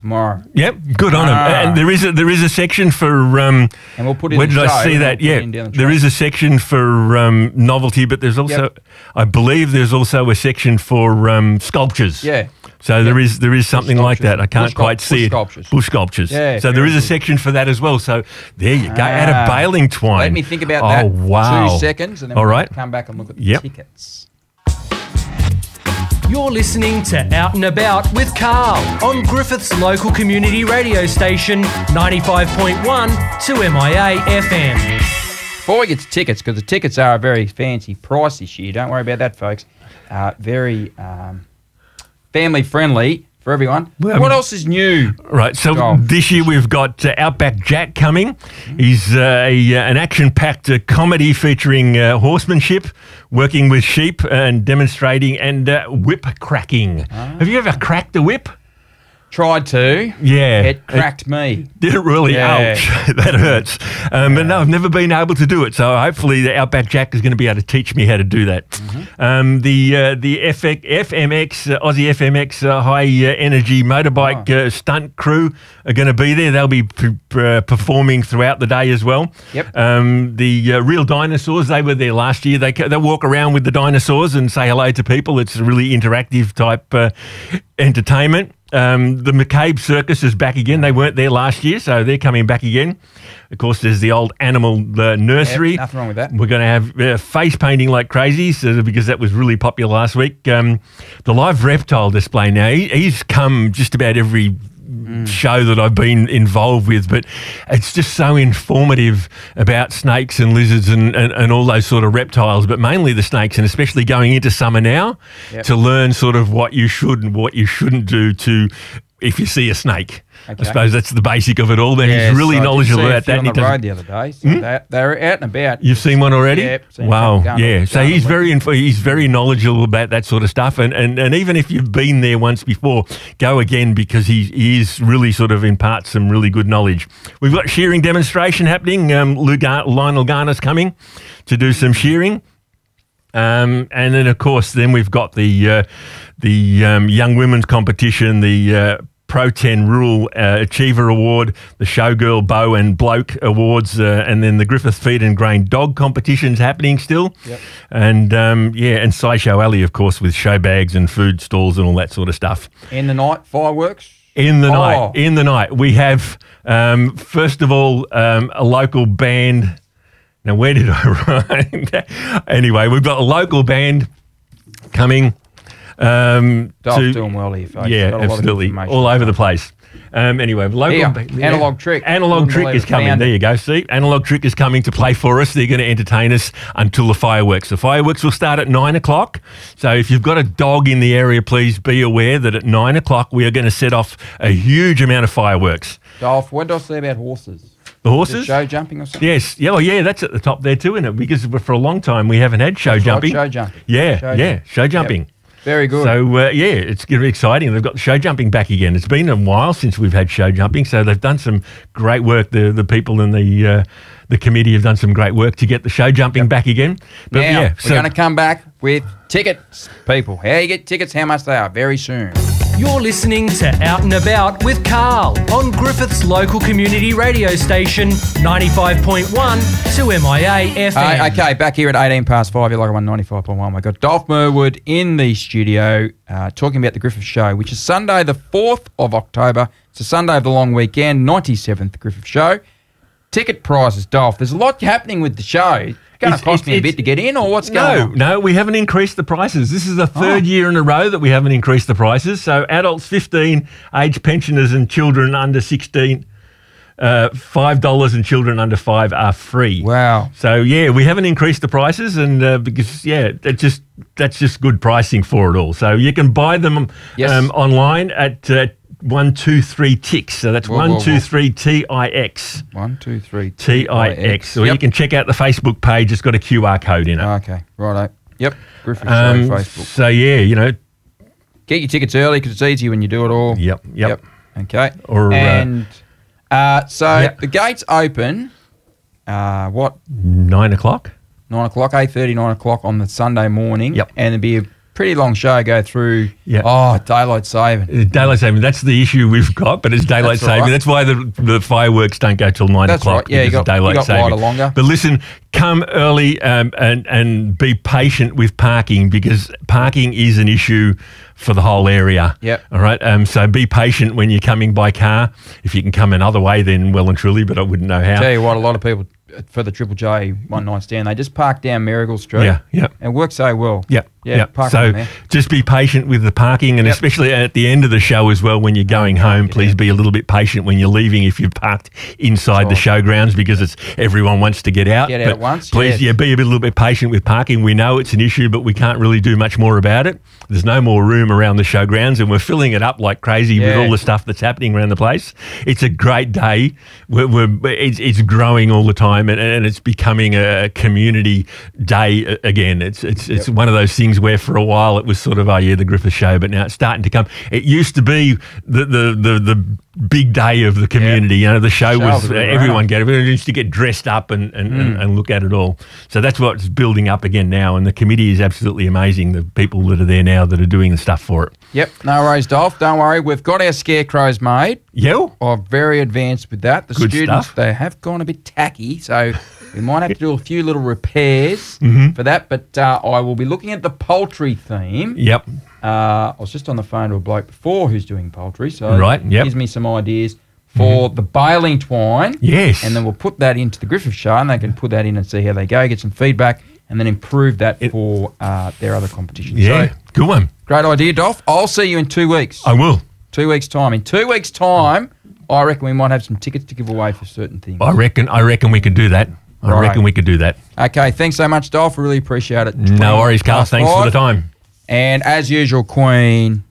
tomorrow. Yep, good on him. And there is a section for. And we'll put it. Where in did the I show, see that? Yeah, there is a section for novelty, but there's also, I believe, there's also a section for sculptures. Yeah. So there is something like that. I can't quite see it. Bush sculptures. Yeah. So there is a section for that as well. So there you go. Out of baling twine. Let me think about that. Oh wow. 2 seconds, and then we'll come back and look at the tickets. You're listening to Out and About with Carl on Griffith's local community radio station 95.1 2MIA FM. Before we get to tickets, because the tickets are a very fancy price this year, don't worry about that, folks. Very family friendly for everyone. What else is new? Right, so this year we've got Outback Jack coming. He's an action-packed comedy featuring horsemanship, working with sheep and demonstrating, and whip cracking. Have you ever cracked a whip? Tried to. Yeah. It cracked me. Did it really? Yeah. Ouch. That hurts. But no, I've never been able to do it. So hopefully the Outback Jack is going to be able to teach me how to do that. The FMX, Aussie FMX high energy motorbike stunt crew are going to be there. They'll be performing throughout the day as well. Yep. The Real Dinosaurs, they were there last year. They walk around with the dinosaurs and say hello to people. It's a really interactive type entertainment. The McCabe Circus is back again. They weren't there last year, so they're coming back again. Of course, there's the old animal nursery. Nothing wrong with that. We're going to have face painting like crazy, because that was really popular last week. The live reptile display now, he's come just about every show that I've been involved with, but it's just so informative about snakes and lizards and all those sort of reptiles, but mainly the snakes, and especially going into summer now to learn sort of what you should and what you shouldn't do if you see a snake. Okay. I suppose that's the basic of it all. Then he's really knowledgeable about that. On the road the other day, so they're out and about. You've seen one already? Yep. Wow. Yeah. So he's very knowledgeable about that sort of stuff, and even if you've been there once before, go again, because he is really sort of imparts some really good knowledge. We've got shearing demonstration happening. Lionel Garner's coming to do some shearing. And then, of course, we've got the young women's competition, the Pro 10 Rural Achiever Award, the Showgirl Bow and Bloke Awards, and then the Griffith Feed and Grain Dog competition's happening still. Yep. And, and Sideshow Alley, of course, with show bags and food stalls and all that sort of stuff. In the night, fireworks? In the night. We have, first of all, a local band. Now, where did I write? Anyway, we've got a local band coming. Doing well here, folks. Yeah, absolutely. All over the place. Anyway, local Analog Trick. Analog Trick is coming. There you go. See, Analog Trick is coming to play for us. They're going to entertain us until the fireworks. The fireworks will start at 9 o'clock. So if you've got a dog in the area, please be aware that at 9 o'clock we are going to set off a huge amount of fireworks. Dolph, what did I say about horses? The horses? Show jumping or something? Yes. Yeah, well, yeah, that's at the top there too, isn't it? Because for a long time we haven't had show jumping. Show jumping. Yeah, show jumping. Yep. Very good. So, it's going to be exciting. They've got show jumping back again. It's been a while since we've had show jumping, so they've done some great work. The people in the committee have done some great work to get the show jumping back again. But now, we're going to come back with tickets, people. How you get tickets, how much they are, very soon. You're listening to Out and About with Carl on Griffith's local community radio station 95.1 2MIA FM. Okay, back here at 5:18. You're like 95.1. We've got Dolph Merwood in the studio talking about the Griffith Show, which is Sunday the 4th of October. It's a Sunday of the long weekend, 97th Griffith Show. Ticket prices, Dolph. There's a lot happening with the show. Going to cost me a bit to get in, or what's going on? No, we haven't increased the prices. This is the third year in a row that we haven't increased the prices. So adults 15, age pensioners and children under 16, $5, and children under 5 are free. Wow. So, we haven't increased the prices, and because, that's just good pricing for it all. So you can buy them online at 123 Tix. So that's 123 TIX. 123 TIX. Or you can check out the Facebook page. It's got a QR code in it. Okay, righto. Yep. Griffith Show Facebook. So get your tickets early because it's easy when you do it all. Yep. Okay. Or the gates open. 9 o'clock. 9 o'clock, 8:30, 9 o'clock on the Sunday morning. Yep. And there'll be pretty long show. Go through. Yeah. Oh, daylight saving. Daylight saving. That's the issue we've got, but it's daylight saving. Right. That's why the fireworks don't go till 9 That's o'clock. Right. Yeah, you got lighter longer. But listen, come early and be patient with parking, because parking is an issue for the whole area. Yep. All right. So be patient when you're coming by car. If you can come another way, then well and truly, but I wouldn't know how. Tell you what, a lot of people for the Triple J one night stand, they just park down Marigold Street. Yeah, yeah. And it works so well. Yeah. Yeah, So just be patient with the parking, and especially at the end of the show as well, when you're going home, please be a little bit patient when you're leaving if you've parked inside the showgrounds, because everyone wants to get out. Get out once. Please, be a little bit patient with parking. We know it's an issue, but we can't really do much more about it. There's no more room around the showgrounds, and we're filling it up like crazy with all the stuff that's happening around the place. It's a great day. It's growing all the time, and it's becoming a community day again. It's one of those things where for a while it was sort of, the Griffith Show, but now it's starting to come. It used to be the big day of the community. You know, the show was everyone used to get dressed up and look at it all. So that's what's building up again now, and the committee is absolutely amazing. The people that are there now that are doing the stuff for it. Yep, no worries, Dolph. Don't worry, we've got our scarecrows made. Yeah, I'm very advanced with that. The Good students stuff. They have gone a bit tacky, so we might have to do a few little repairs for that. But I will be looking at the poultry theme. Yep. I was just on the phone to a bloke before who's doing poultry, so Right, yep. gives me some ideas for the baling twine. Yes. And then we'll put that into the Griffith Show, and they can put that in and see how they go, get some feedback, and then improve that for their other competitions. Yeah, So, good one. great idea, Dolph. I'll see you in 2 weeks. I will. 2 weeks' time. In 2 weeks' time, I reckon we might have some tickets to give away for certain things. I reckon we could do that. I reckon we could do that. Okay, thanks so much, Dolph. Really appreciate it. No worries, Carl. 5. Thanks for the time. And as usual, Queen.